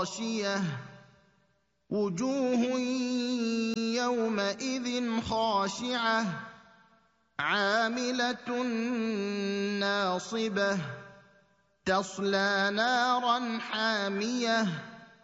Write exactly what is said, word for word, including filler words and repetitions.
غاشيه وجوه يومئذ خاشعه عامله ناصبه تصلى نارا حاميه